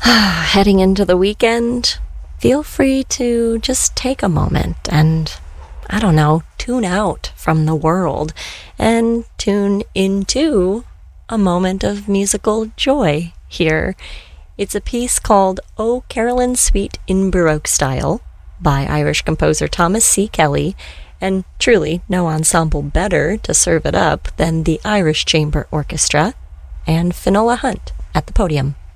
Heading into the weekend, feel free to just take a moment and, I don't know, tune out from the world and tune into a moment of musical joy here. It's a piece called O Carolyn Suite in Baroque Style by Irish composer Thomas C. Kelly, and truly no ensemble better to serve it up than the Irish Chamber Orchestra and Finola Hunt at the podium.